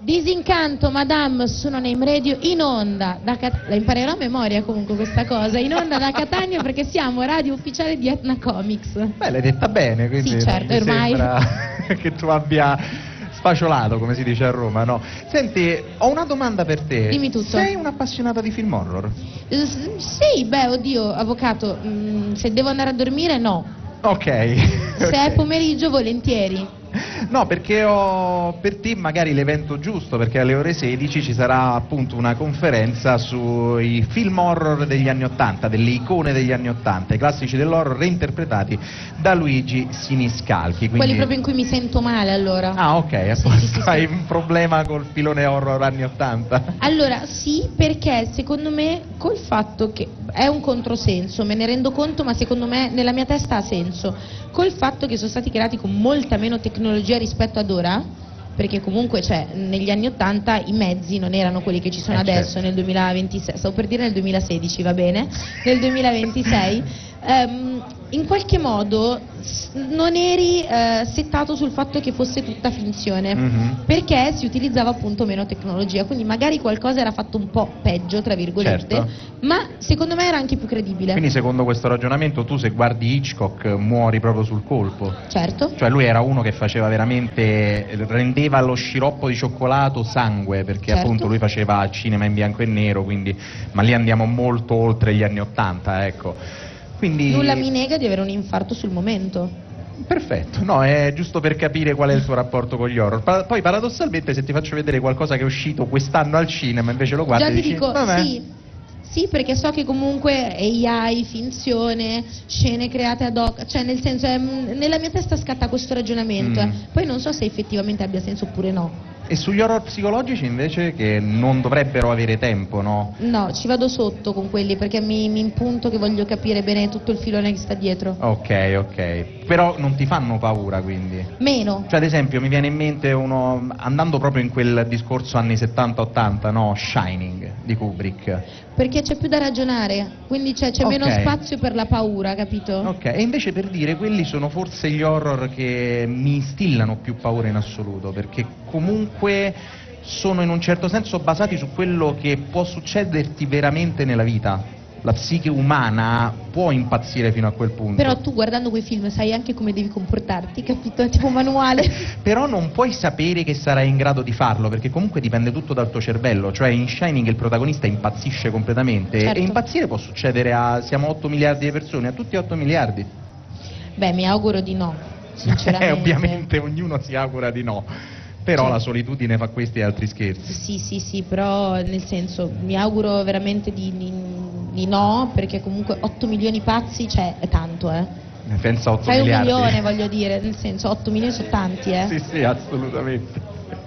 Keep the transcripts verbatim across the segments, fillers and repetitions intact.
Disincanto, Madame, su Non Aim Radio, in onda da Cat- la imparerò a memoria comunque questa cosa, in onda da Catania perché siamo radio ufficiale di Etna Comics. Beh, l'hai detta bene, quindi sì, certo, non mi ormai sembra che tu abbia sfacciolato, come si dice a Roma, no? Senti, ho una domanda per te. Dimmi tutto. Sei un'appassionata di film horror? Eh, s- sì, beh, oddio, avvocato, mm, se devo andare a dormire no, Ok. se ok. è pomeriggio volentieri. No, perché ho per te magari l'evento giusto, perché alle ore sedici ci sarà appunto una conferenza sui film horror degli anni Ottanta, delle icone degli anni Ottanta, i classici dell'horror reinterpretati da Luigi Siniscalchi. Quindi... Quelli proprio in cui mi sento male allora. Ah, ok, a Sì, posto. sì, sì, sì. Hai un problema col filone horror anni Ottanta? Allora sì, perché secondo me col fatto che è un controsenso, me ne rendo conto, ma secondo me nella mia testa ha senso, col fatto che sono stati creati con molta meno tecnologia rispetto ad ora, perché comunque cioè, negli anni Ottanta i mezzi non erano quelli che ci sono Eh, adesso certo. nel duemilaventisei, stavo per dire nel duemilasedici, va bene, nel duemilaventisei, ehm, in qualche modo s- non eri eh, settato sul fatto che fosse tutta finzione, Mhm. perché si utilizzava appunto meno tecnologia, quindi magari qualcosa era fatto un po' peggio, tra virgolette, Certo. ma secondo me era anche più credibile. Quindi secondo questo ragionamento tu se guardi Hitchcock muori proprio sul colpo? Certo. Cioè lui era uno che faceva veramente, rendeva lo sciroppo di cioccolato sangue, perché Certo. appunto lui faceva cinema in bianco e nero, quindi, ma lì andiamo molto oltre gli anni Ottanta, ecco. Quindi... Nulla mi nega di avere un infarto sul momento. Perfetto, no, è giusto per capire qual è il tuo rapporto con gli horror. Pa- poi paradossalmente se ti faccio vedere qualcosa che è uscito quest'anno al cinema, invece lo guardi Già e ti dici, dico, vabbè. sì, sì, perché so che comunque A I, finzione, scene create ad hoc, cioè nel senso, è, nella mia testa scatta questo ragionamento, Mm. eh. Poi non so se effettivamente abbia senso oppure no. E sugli horror psicologici invece che non dovrebbero avere tempo, no? No, ci vado sotto con quelli perché mi, mi impunto che voglio capire bene tutto il filone che sta dietro. Ok, ok. Però non ti fanno paura quindi? Meno. Cioè ad esempio mi viene in mente uno, andando proprio in quel discorso anni settanta ottanta, no? Shining di Kubrick. Perché c'è più da ragionare, quindi c'è, c'è Ok. meno spazio per la paura, capito? Ok, e invece per dire quelli sono forse gli horror che mi instillano più paura in assoluto, perché comunque sono in un certo senso basati su quello che può succederti veramente nella vita. La psiche umana può impazzire fino a quel punto. Però tu guardando quei film sai anche come devi comportarti, capito? È tipo un manuale. Però non puoi sapere che sarai in grado di farlo, perché comunque dipende tutto dal tuo cervello. Cioè in Shining il protagonista impazzisce completamente. Certo. E impazzire può succedere a... siamo otto miliardi di persone, a tutti otto miliardi. Beh, mi auguro di no, sinceramente. Eh, ovviamente ognuno si augura di no. Però Cioè- la solitudine fa questi e altri scherzi. Sì, sì, sì, però nel senso mi auguro veramente di, di, di no, perché comunque otto milioni pazzi, cioè è tanto, eh. Pensa a otto Fai un miliardi. milione, voglio dire, nel senso otto milioni sono tanti, eh. Sì, sì, assolutamente.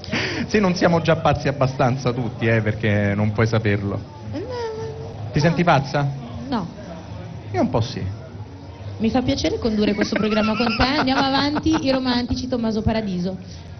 Se non siamo già pazzi abbastanza tutti, eh, perché non puoi saperlo. Ti senti pazza? No, Io un po' sì. mi fa piacere condurre questo programma con te, andiamo avanti, i romantici Tommaso Paradiso.